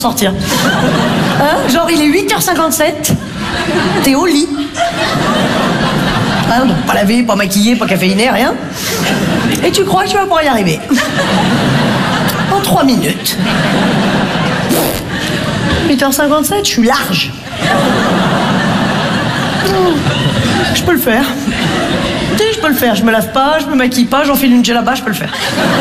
sortir. Hein, genre, il est 8h57, t'es au lit. Hein, donc pas lavé, pas maquillé, pas caféiné, rien. Et tu crois que tu vas pouvoir y arriver. En 3 minutes. 8h57, je suis large. Je peux le faire. Tu sais, je peux le faire. Je me lave pas, je me maquille pas, j'enfile une djellaba, je peux le faire.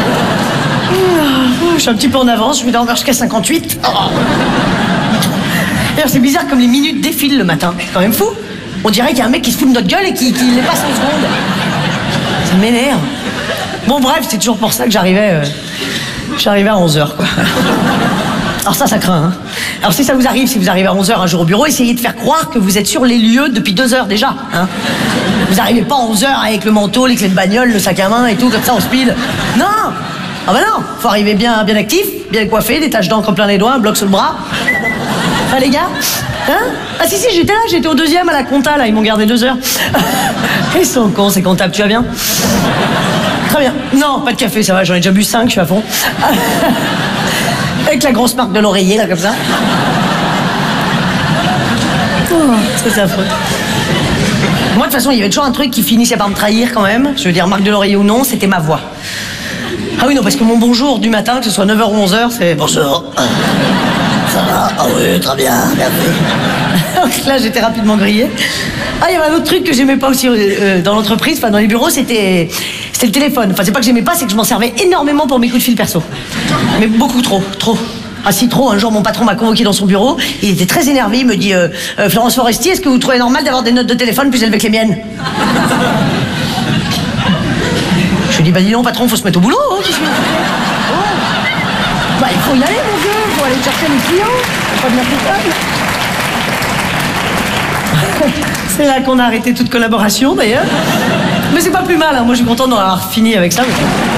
Je suis un petit peu en avance, je vais dormir jusqu'à 58. D'ailleurs, c'est bizarre comme les minutes défilent le matin. C'est quand même fou. On dirait qu'il y a un mec qui se fout de notre gueule et qui les passe en seconde. Ça m'énerve. Bon, bref, c'est toujours pour ça que j'arrivais à 11h, quoi. Alors ça craint, hein. Alors si ça vous arrive, si vous arrivez à 11h un jour au bureau, essayez de faire croire que vous êtes sur les lieux depuis 2 heures déjà, hein. Vous n'arrivez pas à 11h avec le manteau, les clés de bagnole, le sac à main et tout, comme ça en speed. Non. Ah bah non, faut arriver bien actif, bien coiffé, des taches d'encre plein les doigts, un bloc sur le bras. Ah les gars, hein? Ah si, j'étais là, j'étais au 2e à la compta, là, ils m'ont gardé 2 heures. Ils sont cons, ces comptables, tu vas bien? Très bien. Non, pas de café, ça va, j'en ai déjà bu 5, je suis à fond. Avec la grosse marque de l'oreiller, là, comme ça. Oh, c'est affreux. Moi, de toute façon, il y avait toujours un truc qui finissait par me trahir, quand même. Je veux dire, marque de l'oreiller ou non, c'était ma voix. Ah oui, non, parce que mon bonjour du matin, que ce soit 9h ou 11h, c'est... Bonjour. Ça va? Ah oui, très bien, merci. Donc là, j'étais rapidement grillée. Ah, il y avait un autre truc que j'aimais pas aussi dans l'entreprise, enfin dans les bureaux, c'était le téléphone. Enfin, c'est pas que j'aimais pas, c'est que je m'en servais énormément pour mes coups de fil perso. Mais beaucoup trop. Ah si, trop. Un jour, mon patron m'a convoqué dans son bureau. Il était très énervé. Il me dit Florence Foresti, est-ce que vous trouvez normal d'avoir des notes de téléphone plus élevées que les miennes? Je lui dis bah dis non, patron, faut se mettre au boulot. Hein, Bah, il faut y aller, mon vieux. Il faut aller chercher les clients. Faut pas venir tout seul. C'est là qu'on a arrêté toute collaboration, d'ailleurs. Mais c'est pas plus mal. Hein. Moi, je suis content d'en avoir fini avec ça.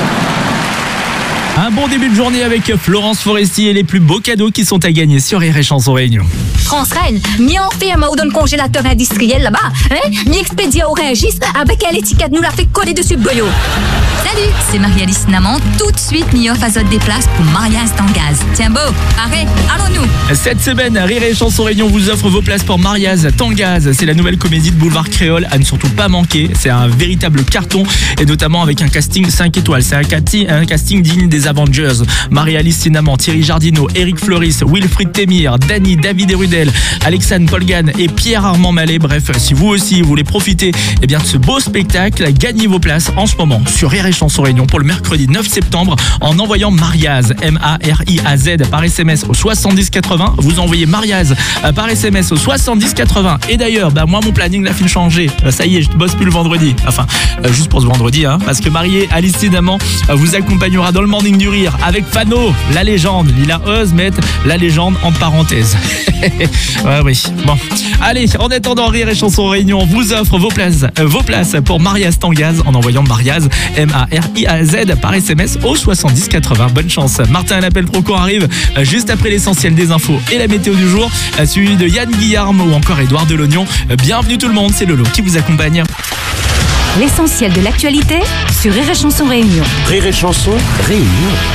Un bon début de journée avec Florence Foresti et les plus beaux cadeaux qui sont à gagner sur Rire et Chanson Réunion. France Reine, mi en firme ou d'un congélateur industriel là-bas, hein? Mi expédié au Régis avec l'étiquette nous l'a fait coller dessus boyo. Salut, c'est Marie-Alice Naman. Tout de suite, mi offre à des places pour Mariage Tanguaz. Tiens beau, arrête, allons-nous. Cette semaine, Rire et Chanson Réunion vous offre vos places pour Mariage Tanguaz. C'est la nouvelle comédie de Boulevard Créole à ne surtout pas manquer. C'est un véritable carton et notamment avec un casting 5 étoiles. C'est un casting digne des Avengers. Marie-Alice Naman, Thierry Jardineau, Eric Fleuris, Wilfried Témir, Dany, David Erudel, Alexandre Polgan et Pierre-Armand Mallet. Bref, si vous aussi voulez profiter de ce beau spectacle, gagnez vos places en ce moment sur Rire et Chanson Réunion pour le mercredi 9 septembre en envoyant Mariaz, M-A-R-I-A-Z par SMS au 7080. Vous envoyez Mariaz par SMS au 7080. Et d'ailleurs, moi mon planning l'a fait changer. Ça y est, je ne bosse plus le vendredi. Enfin, juste pour ce vendredi, hein, parce que Marie-Alice Naman vous accompagnera dans le Morning du Rire avec Fano, la légende. Il a osé mettre la légende en parenthèse. Ouais, oui. Bon. Allez, en attendant, Rire et Chanson Réunion vous offre vos places pour Mariaz Tanguaz en envoyant Mariaz, M-A-R-I-A-Z par SMS au 7080. Bonne chance. Martin, l'appel Proco arrive juste après l'essentiel des infos et la météo du jour, suivi de Yann Guillarme ou encore Édouard Delognon. Bienvenue tout le monde, c'est Lolo qui vous accompagne. L'essentiel de l'actualité sur Rire et Chanson Réunion. Rire et Chanson Réunion.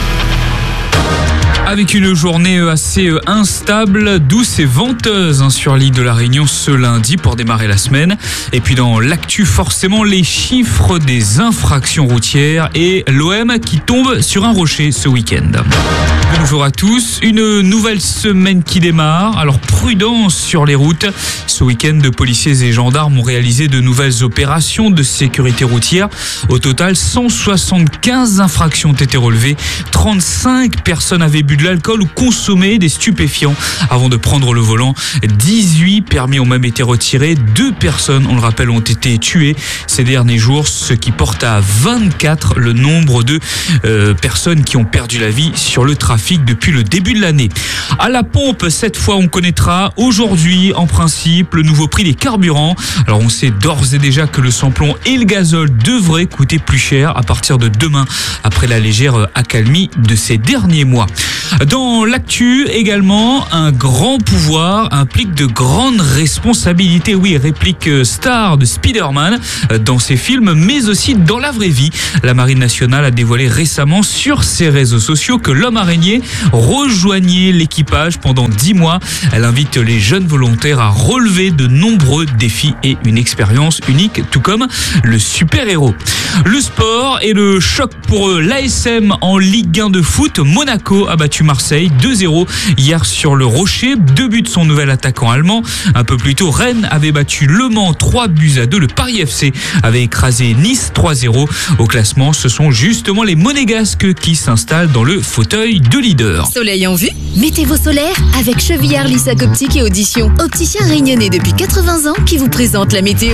Avec une journée assez instable, douce et venteuse sur l'île de la Réunion ce lundi pour démarrer la semaine. Et puis dans l'actu, forcément, les chiffres des infractions routières et l'OM qui tombe sur un rocher ce week-end. Bonjour à tous, une nouvelle semaine qui démarre. Alors prudence sur les routes. Ce week-end, de policiers et gendarmes ont réalisé de nouvelles opérations de sécurité routière. Au total, 175 infractions ont été relevées. 35 personnes avaient bu de l'alcool ou consommé des stupéfiants avant de prendre le volant. 18 permis ont même été retirés. 2 personnes, on le rappelle, ont été tuées ces derniers jours, ce qui porte à 24 le nombre de personnes qui ont perdu la vie sur le trafic depuis le début de l'année. À la pompe, cette fois, on connaîtra aujourd'hui, en principe, le nouveau prix des carburants. Alors, on sait d'ores et déjà que le samplon et le gazole devraient coûter plus cher à partir de demain, après la légère accalmie de ces derniers mois. Dans l'actu également, un grand pouvoir implique de grandes responsabilités. Oui, réplique star de Spider-Man dans ses films, mais aussi dans la vraie vie. La Marine nationale a dévoilé récemment sur ses réseaux sociaux que l'homme araignée rejoignait l'équipage pendant 10 mois. Elle invite les jeunes volontaires à relever de nombreux défis et une expérience unique, tout comme le super-héros. Le sport et le choc pour l'ASM en Ligue 1 de foot. Monaco a battu Marseille 2-0 hier sur le Rocher. 2 buts de son nouvel attaquant allemand. Un peu plus tôt, Rennes avait battu Le Mans 3-2. Le Paris FC avait écrasé Nice 3-0. Au classement, ce sont justement les Monégasques qui s'installent dans le fauteuil de leader. Soleil en vue? Mettez vos solaires avec Chevillard Lissac Optique et Audition. Opticien réunionnais depuis 80 ans qui vous présente la météo.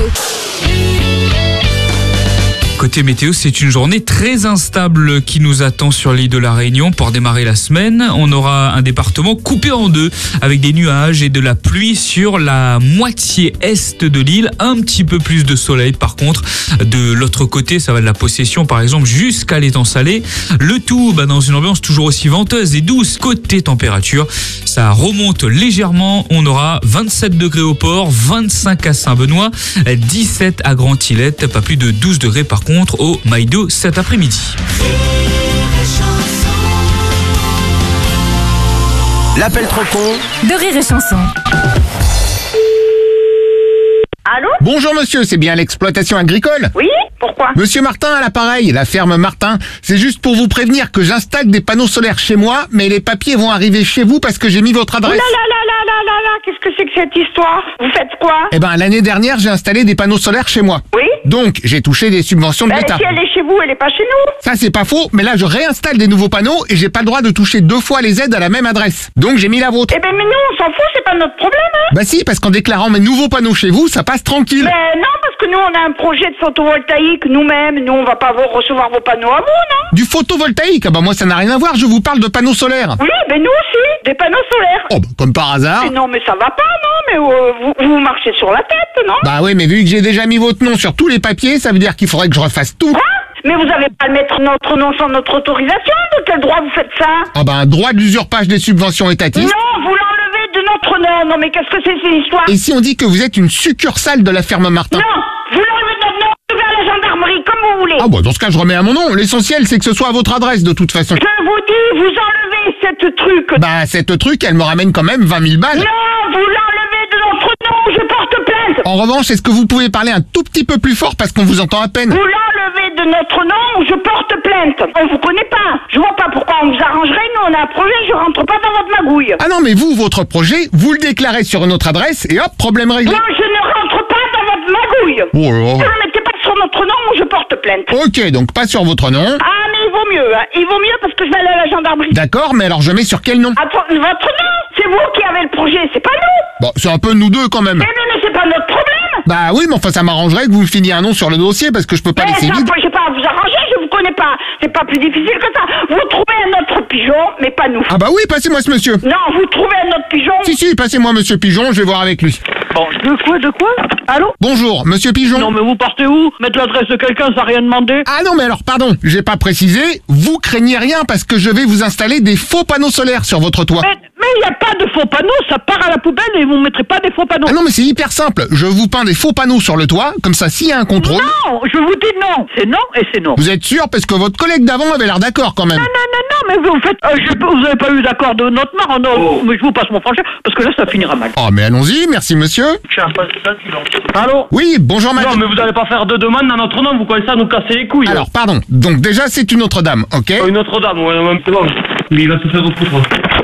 Côté météo, c'est une journée très instable qui nous attend sur l'île de la Réunion. Pour démarrer la semaine, on aura un département coupé en deux avec des nuages et de la pluie sur la moitié est de l'île. Un petit peu plus de soleil par contre. De l'autre côté, ça va de la Possession par exemple jusqu'à l'étang salé. Le tout dans une ambiance toujours aussi venteuse et douce. Côté température, ça remonte légèrement. On aura 27 degrés au port, 25 à Saint-Benoît, 17 à Grand-Îlette, pas plus de 12 degrés par contre au Maïdo cet après-midi. L'appel trop con De Rire et Chanson. Allô? Bonjour monsieur, c'est bien l'exploitation agricole? Oui? Pourquoi? Monsieur Martin à l'appareil, la ferme Martin. C'est juste pour vous prévenir que j'installe des panneaux solaires chez moi, mais les papiers vont arriver chez vous parce que j'ai mis votre Oh là adresse. là, qu'est-ce que c'est que cette histoire? Vous faites quoi? Eh ben, l'année dernière, j'ai installé des panneaux solaires chez moi. Oui? Donc, j'ai touché des subventions de Ben, l'État. si elle est chez vous, elle est pas chez nous. Ça, c'est pas faux, mais là, je réinstalle des nouveaux panneaux et j'ai pas le droit de toucher 2 fois les aides à la même adresse. Donc, j'ai mis la vôtre. Eh ben, mais nous, on s'en fout, c'est pas notre problème, hein. Bah si, parce qu'en déclarant mes nouveaux panneaux chez vous, ça passe tranquille. Mais non, parce que nous, on a un projet de photovoltaïque nous-mêmes. Nous, on va pas recevoir vos panneaux à vous, non? Du photovoltaïque? Ah bah moi, ça n'a rien à voir, je vous parle de panneaux solaires. Oui, ben nous aussi, des panneaux solaires. Oh, bah, comme par hasard. Mais non, mais ça va pas, non? Mais vous marchez sur la tête, non? Bah oui, mais vu que j'ai déjà mis votre nom sur tous les papiers, ça veut dire qu'il faudrait que je refasse tout. Quoi? Mais vous avez pas à mettre notre nom sans notre autorisation? De quel droit vous faites ça? Ah bah un droit d'usurpage des subventions étatiques. Non, vous l'enlevez de notre nom. Non, mais qu'est-ce que c'est cette histoire? Et si on dit que vous êtes une succursale de la ferme Martin? Non, vous l'enlevez de notre nom, vous allez à la gendarmerie, comme vous voulez. Ah bah dans ce cas, je remets à mon nom. L'essentiel, c'est que ce soit à votre adresse de toute façon. Je vous dis, vous enlevez cette truc. Bah cette truc, elle me ramène quand même 20 000 balles. Non, vous l'enlevez de notre nom, je porte plainte. En revanche, est-ce que vous pouvez parler un tout petit peu plus fort parce qu'on vous entend à peine? Vous l'enlevez de notre nom, je porte plainte. On vous connaît pas. Je vois pas pourquoi on vous arrangerait. Nous, on a un projet, je rentre pas dans votre magouille. Ah non, mais vous, votre projet, vous le déclarez sur une autre adresse et hop, problème réglé. Moi, je ne rentre pas dans votre magouille. Oh Ne là. le mettez pas sur notre nom, je porte plainte. Ok, donc pas sur votre nom. Ah, mais il vaut mieux, hein. Il vaut mieux parce que je vais aller à la gendarmerie. D'accord, mais alors je mets sur quel nom? Attends, votre nom, c'est vous qui avez le projet, c'est pas nous. Bon, c'est un peu nous deux quand même. Mais c'est pas notre problème. Bah oui, mais enfin ça m'arrangerait que vous me finiez un nom sur le dossier parce que je peux pas Mais laisser ça, vide. je sais pas, vous arranger, je vous connais pas. C'est pas plus difficile que ça. Vous trouvez un autre pigeon, mais pas nous. Ah bah oui, passez-moi ce monsieur. Non, vous trouvez un autre pigeon. Si, passez-moi monsieur Pigeon, je vais voir avec lui. Bon, de quoi? Allô? Bonjour, monsieur Pigeon. Non, mais vous partez où? Mettre l'adresse de quelqu'un sans rien demander? Ah non, mais alors pardon, j'ai pas précisé, vous craignez rien parce que je vais vous installer des faux panneaux solaires sur votre toit. Mais il n'y a pas de faux panneaux, ça part à la poubelle et vous ne mettrez pas des faux panneaux. Ah non, mais c'est hyper simple, je vous peins des faux panneaux sur le toit, comme ça s'il y a un contrôle... Non, je vous dis non, c'est non et c'est non. Vous êtes sûr? Parce que votre collègue d'avant avait l'air d'accord quand même. Non, mais vous faites... vous n'avez pas eu d'accord de notre part, non, mais je vous passe mon franchise, parce que là, ça finira mal. Oh mais allons-y, merci monsieur. Allô? Oui, bonjour madame. Non, mais vous n'allez pas faire de demande dans notre nom, vous commencez à nous casser les couilles. Alors pardon, donc déjà c'est une autre dame, ok? Une autre dame, ouais, c'est bon. Mais il va tout faire au foutre.